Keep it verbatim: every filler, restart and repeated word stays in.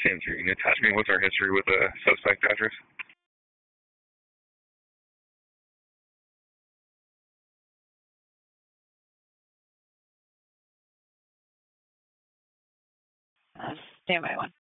Sandra, can you attach me? What's our history with the suspect address? Uh, stand by one.